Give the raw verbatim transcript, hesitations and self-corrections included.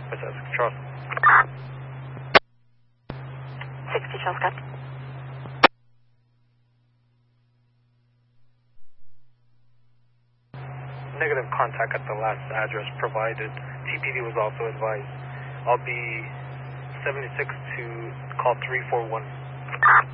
Pacific Charles. sixty Charles, cut. Negative contact at the last address provided. T P D was also advised. I'll be seventy-six to call three four one.